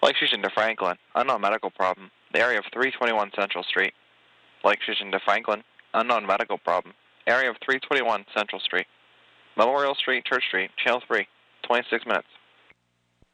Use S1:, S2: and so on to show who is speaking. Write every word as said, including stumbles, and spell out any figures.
S1: Like station to Franklin, unknown medical problem. The area of three twenty-one Central Street. Like station to Franklin, unknown medical problem. Area of three twenty-one Central Street. Memorial Street, Church Street, Channel three, twenty-six minutes.